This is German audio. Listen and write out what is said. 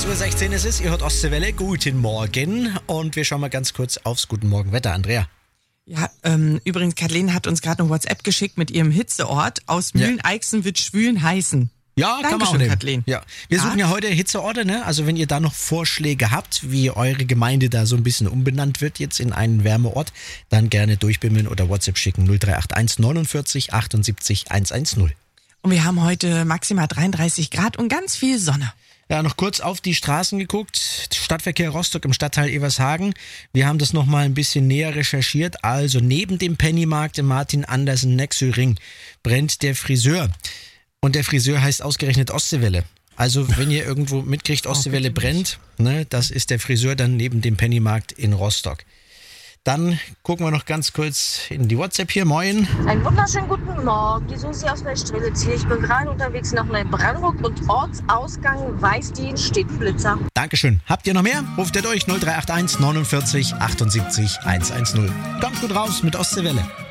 6:16 Uhr ist es, ihr hört Ostseewelle, guten Morgen und wir schauen mal ganz kurz aufs Guten Morgen Wetter, Andrea. Ja, übrigens, Kathleen hat uns gerade eine WhatsApp geschickt mit ihrem Hitzeort. Aus Mühlen-Eichsen wird Schwülen heißen. Ja, Dankeschön, kann man auch nehmen. Kathleen. Ja. Wir suchen ja heute Hitzeorte, ne? Also wenn ihr da noch Vorschläge habt, wie eure Gemeinde da so ein bisschen umbenannt wird jetzt in einen Wärmeort, dann gerne durchbimmeln oder WhatsApp schicken 0381 49 78 110. Und wir haben heute maximal 33 Grad und ganz viel Sonne. Ja, noch kurz auf die Straßen geguckt. Stadtverkehr Rostock im Stadtteil Evershagen. Wir haben das nochmal ein bisschen näher recherchiert. Also neben dem Pennymarkt im Martin-Andersen-Nexö-Ring brennt der Friseur. Und der Friseur heißt ausgerechnet Ostseewelle. Also wenn ihr irgendwo mitkriegt, Ostseewelle brennt, ne, das ist der Friseur dann neben dem Pennymarkt in Rostock. Dann gucken wir noch ganz kurz in die WhatsApp hier. Moin. Einen wunderschönen guten Morgen. Die Susi aus Neustrelitz hier. Ich bin gerade unterwegs nach Neubrandenburg und Ortsausgang Weißdien steht Blitzer. Dankeschön. Habt ihr noch mehr? Ruft ihr durch 0381 49 78 110. Kommt gut raus mit Ostseewelle.